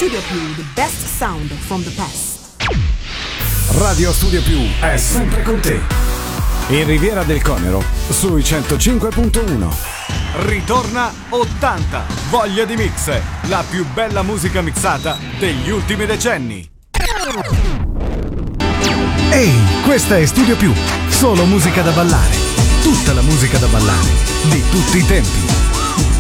Studio Più, the best sound from the past. Radio Studio Più è sempre con te. In Riviera del Conero, sui 105.1. Ritorna 80, voglia di mix, la più bella musica mixata degli ultimi decenni. Ehi, questa è Studio Più, solo musica da ballare. Tutta la musica da ballare, di tutti i tempi.